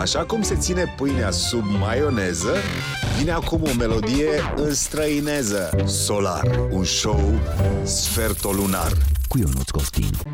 Așa cum se ține pâinea sub maioneză, vine acum o melodie în străineză. Solar, un show sfertolunar. Cu Ionuț Costin.